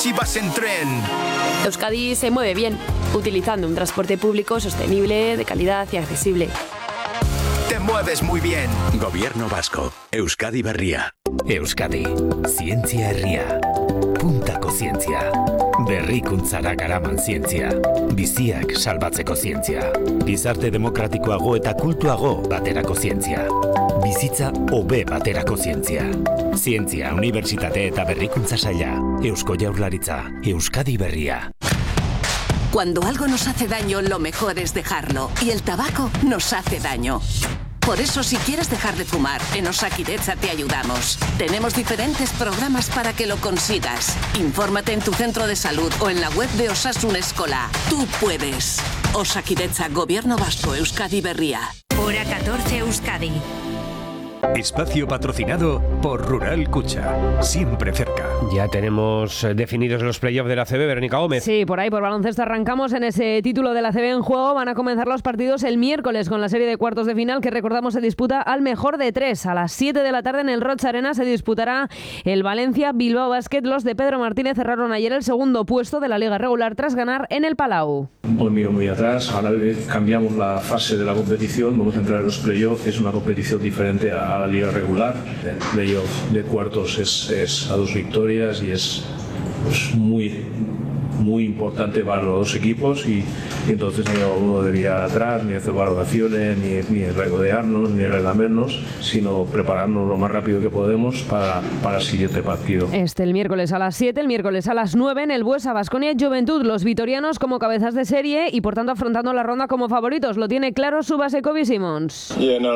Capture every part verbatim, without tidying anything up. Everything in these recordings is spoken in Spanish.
Si vas en tren. Euskadi se mueve bien, utilizando un transporte público sostenible, de calidad y accesible. Te mueves muy bien. Gobierno vasco. Euskadi Berria. Euskadi. Zientzia herria. Puntako zientzia. Berrikuntzara garaman zientzia. Biziak salbatzeko zientzia. Gizarte demokratikoago eta kultuago baterako zientzia. Bizitza hobe baterako zientzia. Zientzia, unibertsitate eta berrikuntza saila. Eusko Jaurlaritza. Euskadi Berria. Cuando algo nos hace daño, lo mejor es dejarlo. Y el tabaco nos hace daño. Por eso, si quieres dejar de fumar, en Osakidetza te ayudamos. Tenemos diferentes programas para que lo consigas. Infórmate en tu centro de salud o en la web de Osasun Eskola. Tú puedes. Osakidetza, Gobierno Vasco, Euskadi Berria. Hora catorce Euskadi. Espacio patrocinado por Rural Cucha, siempre cerca. Ya tenemos definidos los playoffs de la A C B, Verónica Gómez. Sí, por ahí, por baloncesto arrancamos en ese título de la A C B en juego. Van a comenzar los partidos el miércoles con la serie de cuartos de final que recordamos se disputa al mejor de tres. A las siete de la tarde en el Roig Arena se disputará el Valencia Bilbao Basket. Los de Pedro Martínez cerraron ayer el segundo puesto de la liga regular tras ganar en el Palau. Hoy miro muy atrás, ahora cambiamos la fase de la competición, vamos a entrar en los playoffs, es una competición diferente a la liga regular. El playoff de cuartos es, es a dos victorias y es pues, muy, muy importante para los dos equipos y, y entonces no uno debía atrás, ni hacer valoraciones, ni, ni regodearnos, ni relamernos, sino prepararnos lo más rápido que podemos para, para el siguiente partido. Este el miércoles a las siete, el miércoles a las nueve en el Buesa Baskonia Juventud, los vitorianos como cabezas de serie y por tanto afrontando la ronda como favoritos. Lo tiene claro Subase Kobe Simons.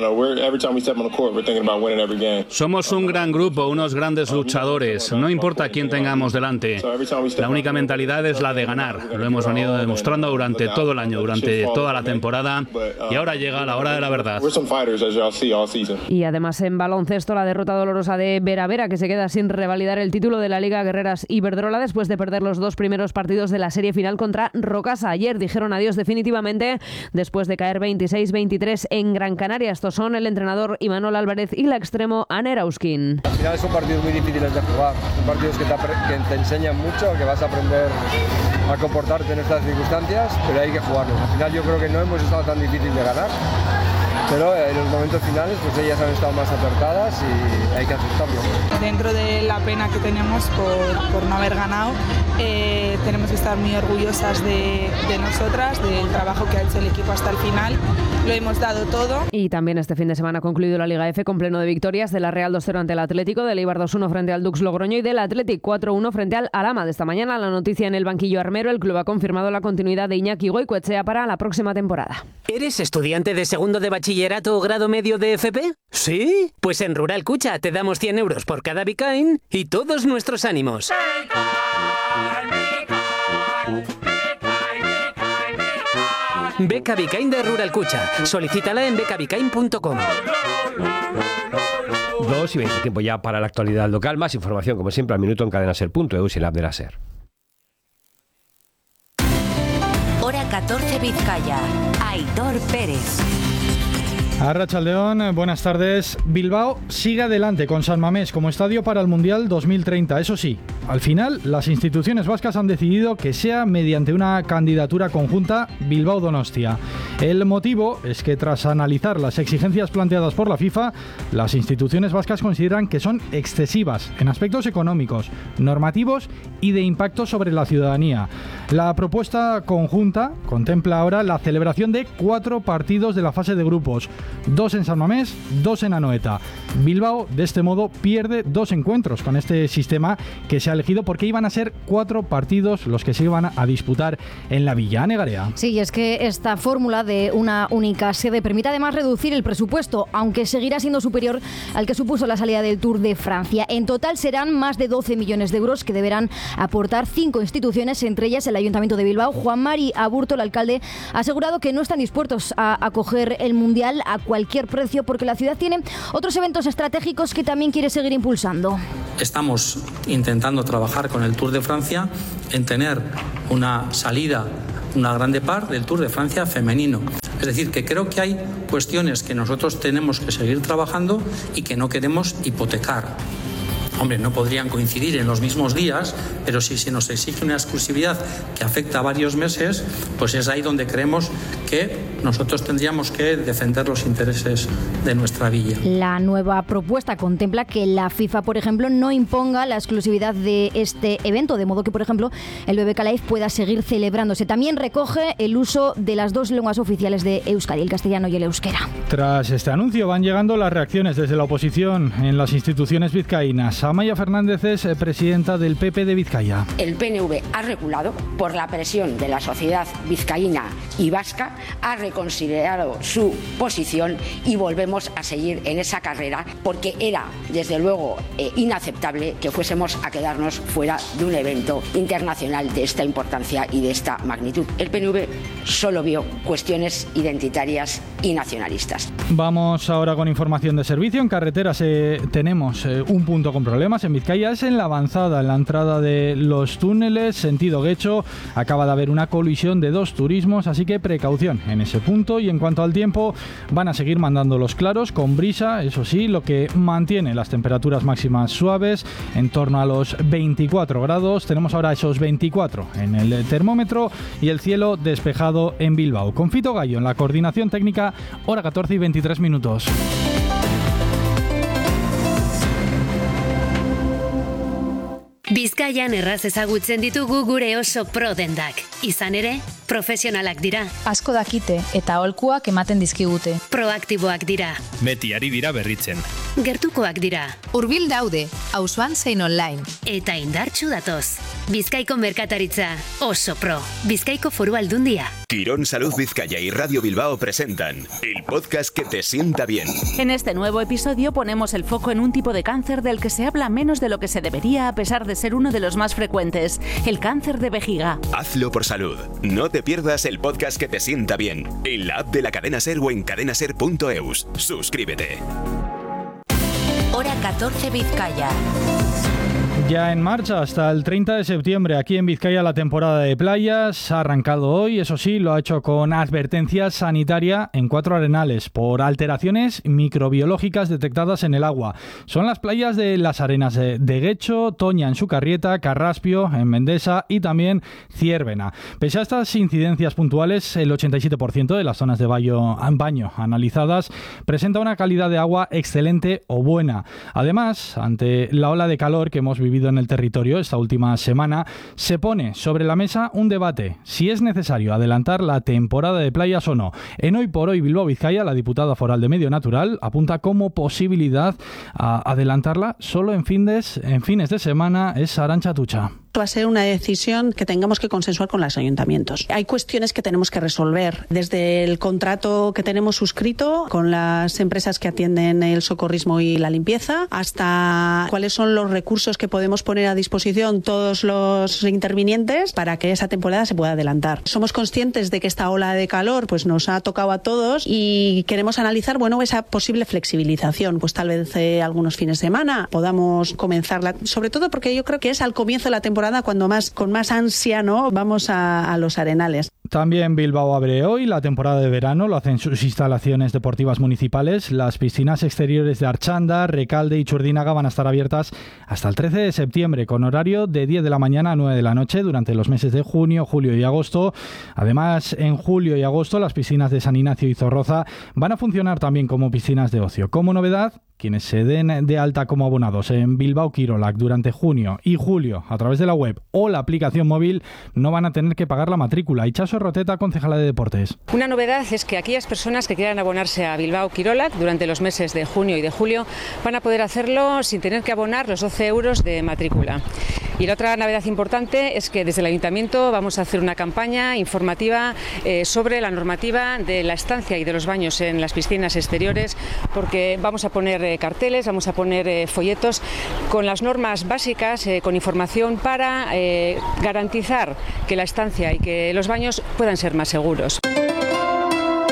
Somos un gran grupo, unos grandes luchadores, no importa quién tengamos delante. La única mentalidad es la de ganar. Lo hemos venido demostrando durante todo el año, durante toda la temporada y ahora llega la hora de la verdad. Y además en baloncesto la derrota dolorosa de Vera Vera, que se queda sin revalidar el título de la Liga Guerreras Iberdrola después de perder los dos primeros partidos de la serie final contra Rocasa. Ayer dijeron adiós definitivamente después de caer veintiséis veintitrés en Gran Canaria. Estos son el entrenador Imanol Álvarez y la extremo Ane Erauskin. Al final son partidos muy difíciles de jugar, son partidos que te, que te enseñan mucho, que vas a aprender a comportarte en estas circunstancias, pero hay que jugarlo. Al final yo creo que no hemos estado tan difícil de ganar, pero en los momentos finales pues ellas han estado más acertadas y hay que aceptarlo. Dentro de la pena que tenemos por, por no haber ganado, eh, tenemos que estar muy orgullosas de, de nosotras, del trabajo que ha hecho el equipo hasta el final. Lo hemos dado todo. Y también este fin de semana ha concluido la Liga F con pleno de victorias de la Real dos cero ante el Atlético, del Eibar dos uno frente al Dux Logroño y del Athletic cuatro uno frente al Alhama. De esta mañana la noticia en el banquillo armero, el club ha confirmado la continuidad de Iñaki Goicoechea para la próxima temporada. ¿Eres estudiante de segundo de bachillerato o grado medio de F P? ¿Sí? Pues en Rural Cucha te damos cien euros por cada Bicain y todos nuestros ánimos. Beca Bicain de Rural Cucha. Solicítala en beca bicain punto com. Dos y veinte, tiempo ya para la actualidad local. Más información, como siempre, al minuto en cadena ser punto e u y en la app de la SER. Hora catorce Vizcaya. Aitor Pérez. Arratsaldeon, buenas tardes. Bilbao sigue adelante con San Mamés como estadio para el Mundial dos mil treinta. Eso sí, al final las instituciones vascas han decidido que sea mediante una candidatura conjunta Bilbao-Donostia. El motivo es que tras analizar las exigencias planteadas por la FIFA, las instituciones vascas consideran que son excesivas en aspectos económicos, normativos y de impacto sobre la ciudadanía. La propuesta conjunta contempla ahora la celebración de cuatro partidos de la fase de grupos. Dos en San Mamés, dos en Anoeta. Bilbao, de este modo, pierde dos encuentros con este sistema que se ha elegido porque iban a ser cuatro partidos los que se iban a disputar en la Villa. Negarea. Sí, es que esta fórmula de una única sede permite además reducir el presupuesto, aunque seguirá siendo superior al que supuso la salida del Tour de Francia. En total serán más de doce millones de euros que deberán aportar cinco instituciones, entre ellas el Ayuntamiento de Bilbao. Juan Mari Aburto, el alcalde, ha asegurado que no están dispuestos a acoger el Mundial a cualquier precio porque la ciudad tiene otros eventos estratégicos que también quiere seguir impulsando. Estamos intentando trabajar con el Tour de Francia en tener una salida, una grande par del Tour de Francia femenino. Es decir, que creo que hay cuestiones que nosotros tenemos que seguir trabajando y que no queremos hipotecar. Hombre, no podrían coincidir en los mismos días, pero si se nos exige una exclusividad que afecta a varios meses, pues es ahí donde creemos que nosotros tendríamos que defender los intereses de nuestra villa. La nueva propuesta contempla que la FIFA, por ejemplo, no imponga la exclusividad de este evento, de modo que, por ejemplo, el B B K Live pueda seguir celebrándose. También recoge el uso de las dos lenguas oficiales de Euskadi, el castellano y el euskera. Tras este anuncio van llegando las reacciones desde la oposición en las instituciones vizcaínas. Amaya Fernández es presidenta del P P de Vizcaya. El P N V ha reculado por la presión de la sociedad vizcaína y vasca, ha reconsiderado su posición y volvemos a seguir en esa carrera porque era, desde luego, eh, inaceptable que fuésemos a quedarnos fuera de un evento internacional de esta importancia y de esta magnitud. El P N V solo vio cuestiones identitarias y nacionalistas. Vamos ahora con información de servicio. En carreteras eh, tenemos eh, un punto con problemas en Vizcaya, es en la avanzada, en la entrada de los túneles, sentido Guecho. Acaba de haber una colisión de dos turismos, así que precaución en ese punto. Y en cuanto al tiempo, van a seguir mandando los claros con brisa, eso sí, lo que mantiene las temperaturas máximas suaves en torno a los veinticuatro grados. Tenemos ahora esos veinticuatro en el termómetro y el cielo despejado en Bilbao. Con Fito Gallo en la coordinación técnica, hora catorce y veintitrés minutos. Bizkaian erraz ezagutzen ditugu gure oso pro dendak. Izan ere, profesionalak dira. Asko dakite eta aholkuak ematen dizkigute. Proaktiboak dira. Beti ari dira berritzen. Gertukoak dira. Hurbil daude, auzoan zein online. Eta indartsu datoz. Bizkaiko merkataritza oso pro. Bizkaiko Foru Aldundia. Quirón Salud Vizcaya y Radio Bilbao presentan el podcast que te sienta bien. En este nuevo episodio ponemos el foco en un tipo de cáncer del que se habla menos de lo que se debería, a pesar de ser uno de los más frecuentes, el cáncer de vejiga. Hazlo por salud. No te pierdas el podcast que te sienta bien en la app de la Cadena Ser o en cadenaser punto eus. Suscríbete. Hora catorce Vizcaya. Ya en marcha hasta el treinta de septiembre aquí en Vizcaya la temporada de playas. Ha arrancado hoy, eso sí, lo ha hecho con advertencia sanitaria en cuatro arenales por alteraciones microbiológicas detectadas en el agua. Son las playas de las Arenas de, de Guecho, Toña en Sucarrieta, Carraspio en Mendesa y también Ciérvena. Pese a estas incidencias puntuales, el ochenta y siete por ciento de las zonas de baño, baño analizadas presenta una calidad de agua excelente o buena. Además, ante la ola de calor que hemos vivido en el territorio esta última semana, se pone sobre la mesa un debate si es necesario adelantar la temporada de playas o no. En Hoy por Hoy Bilbao Vizcaya, la diputada foral de Medio Natural apunta como posibilidad a adelantarla solo en fines, en fines de semana. Es Arantxa Tucha. Va a ser una decisión que tengamos que consensuar con los ayuntamientos. Hay cuestiones que tenemos que resolver, desde el contrato que tenemos suscrito con las empresas que atienden el socorrismo y la limpieza, hasta cuáles son los recursos que podemos poner a disposición todos los intervinientes para que esa temporada se pueda adelantar. Somos conscientes de que esta ola de calor pues nos ha tocado a todos y queremos analizar bueno, esa posible flexibilización. Pues tal vez eh, algunos fines de semana podamos comenzarla, sobre todo porque yo creo que es al comienzo de la temporada cuando más con más ansia no vamos a, a los arenales. También Bilbao abre hoy la temporada de verano, lo hacen sus instalaciones deportivas municipales. Las piscinas exteriores de Archanda, Recalde y Churdínaga van a estar abiertas hasta el trece de septiembre, con horario de diez de la mañana a nueve de la noche durante los meses de junio, julio y agosto. Además, en julio y agosto las piscinas de San Ignacio y Zorroza van a funcionar también como piscinas de ocio. Como novedad, quienes se den de alta como abonados en Bilbao Kirolak durante junio y julio a través de la web o la aplicación móvil no van a tener que pagar la matrícula. Itxaso Roteta, concejala de Deportes. Una novedad es que aquellas personas que quieran abonarse a Bilbao Kirolak durante los meses de junio y de julio van a poder hacerlo sin tener que abonar los doce euros de matrícula. Y la otra novedad importante es que desde el Ayuntamiento vamos a hacer una campaña informativa eh, sobre la normativa de la estancia y de los baños en las piscinas exteriores, porque vamos a poner eh, carteles, vamos a poner eh, folletos con las normas básicas, eh, con información para eh, garantizar que la estancia y que los baños puedan ser más seguros.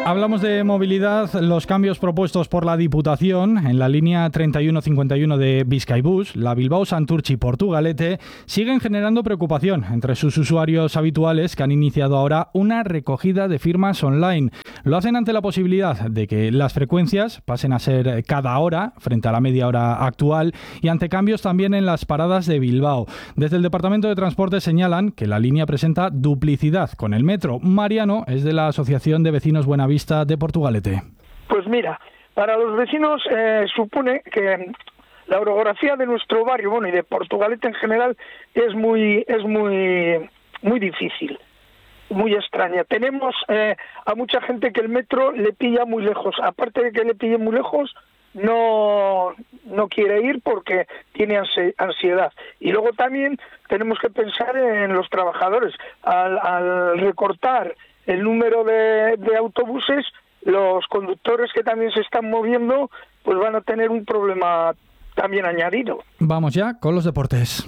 Hablamos de movilidad. Los cambios propuestos por la Diputación en la línea treinta y uno cincuenta y uno de Bizkaibus, la Bilbao-Santurtzi-Portugalete, siguen generando preocupación entre sus usuarios habituales, que han iniciado ahora una recogida de firmas online. Lo hacen ante la posibilidad de que las frecuencias pasen a ser cada hora frente a la media hora actual y ante cambios también en las paradas de Bilbao. Desde el Departamento de Transporte señalan que la línea presenta duplicidad con el metro. Mariano es de la Asociación de Vecinos Buenavista de Portugalete. Pues mira, para los vecinos eh, supone que la orografía de nuestro barrio, bueno, y de Portugalete en general, es muy es muy muy difícil, muy extraña. Tenemos eh, a mucha gente que el metro le pilla muy lejos. Aparte de que le pille muy lejos, no no quiere ir porque tiene ansiedad. Y luego también tenemos que pensar en los trabajadores. Al, al recortar el número de, de autobuses, los conductores que también se están moviendo, pues van a tener un problema también añadido. Vamos ya con los deportes.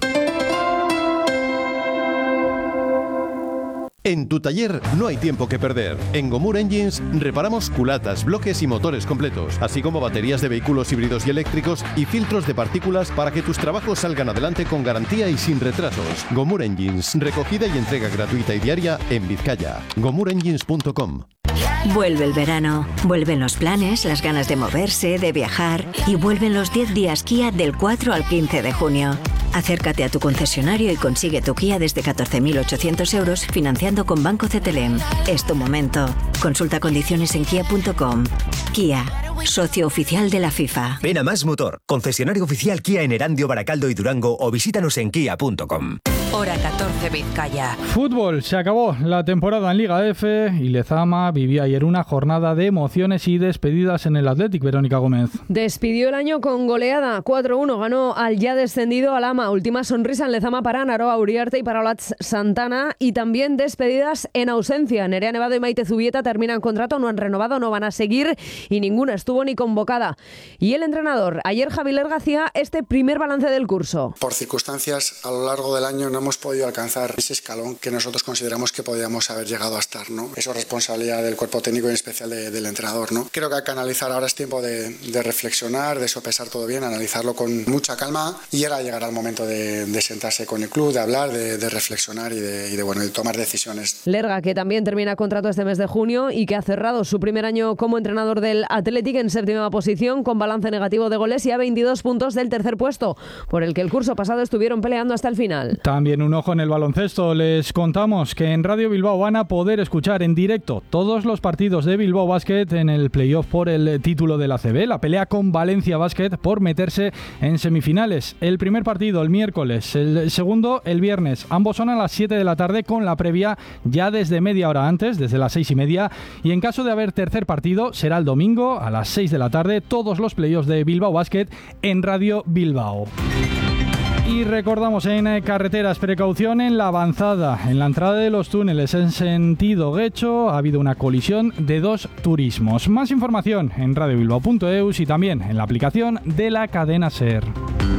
En tu taller no hay tiempo que perder. En Gomur Engines reparamos culatas, bloques y motores completos, así como baterías de vehículos híbridos y eléctricos y filtros de partículas para que tus trabajos salgan adelante con garantía y sin retrasos. Gomur Engines, recogida y entrega gratuita y diaria en Vizcaya. gomur engines punto com. Vuelve el verano, vuelven los planes, las ganas de moverse, de viajar y vuelven los diez días Kia del cuatro al quince de junio. Acércate a tu concesionario y consigue tu Kia desde catorce mil ochocientos euros financiando con Banco C T L M. Es tu momento. Consulta condiciones en kia punto com. Kia, socio oficial de la FIFA. Ven a Más Motor, concesionario oficial Kia en Erandio, Baracaldo y Durango, o visítanos en kia punto com. Hora catorce Vizcaya. Fútbol, se acabó la temporada en Liga F y Lezama vivía ayer una jornada de emociones y despedidas en el Athletic. Verónica Gómez. Despidió el año con goleada. cuatro uno ganó al ya descendido Alama. Última sonrisa en Lezama para Naroa Uriarte y para Olatz Santana. Y también despedidas en ausencia. Nerea Nevado y Maite Zubieta terminan contrato, no han renovado, no van a seguir y ninguna estuvo ni convocada. Y el entrenador, ayer Javi Lerga hacía este primer balance del curso. Por circunstancias a lo largo del año no hemos podido alcanzar ese escalón que nosotros consideramos que podíamos haber llegado a estar, ¿no? Eso es responsabilidad del cuerpo técnico y en especial de, del entrenador, ¿no? Creo que hay que analizar, ahora es tiempo de, de reflexionar, de sopesar todo bien, analizarlo con mucha calma y ahora llegará el momento de, de sentarse con el club, de hablar, de, de reflexionar y de, y de, bueno, de tomar decisiones. Lerga, que también termina contrato este mes de junio y que ha cerrado su primer año como entrenador del Athletic en séptima posición con balance negativo de goles y a veintidós puntos del tercer puesto, por el que el curso pasado estuvieron peleando hasta el final. También un ojo en el baloncesto. Les contamos que en Radio Bilbao van a poder escuchar en directo todos los partidos de Bilbao Basket en el playoff por el título de la A C B, la pelea con Valencia Basket por meterse en semifinales. El primer partido el miércoles, el segundo el viernes. Ambos son a las siete de la tarde con la previa ya desde media hora antes, desde las seis y media. Y en caso de haber tercer partido será el domingo a las seis de la tarde. Todos los playoffs de Bilbao Basket en Radio Bilbao. Y recordamos en carreteras, precaución en la avanzada, en la entrada de los túneles en sentido Guecho ha habido una colisión de dos turismos. Más información en radio bilbao punto eus y también en la aplicación de la cadena SER.